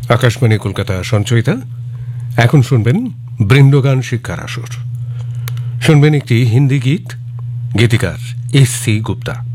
আকাশবাণী কলকাতা সঞ্চয়িতা। এখন শুনবেন বৃন্দগান শিক্ষার আসর। শুনবেন একটি হিন্দি গীত, গীতিকার এস সি গুপ্তা।